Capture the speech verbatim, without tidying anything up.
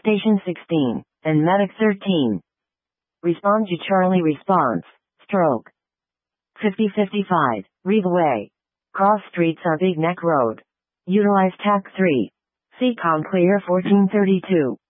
Station sixteen, and Medic thirteen. Respond to Charlie response, stroke. fifty fifty-five, Reeve Way. Cross streets are Big Neck Road. Utilize T A C three. C COM clear fourteen thirty-two.